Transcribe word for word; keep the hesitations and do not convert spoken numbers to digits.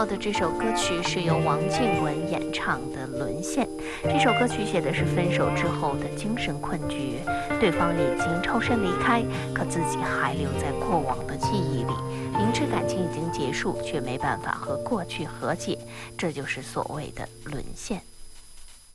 到的这首歌曲是由王靖雯演唱的《沦陷》。这首歌曲写的是分手之后的精神困局，对方已经抽身离开，可自己还留在过往的记忆里，明知感情已经结束，却没办法和过去和解，这就是所谓的沦陷。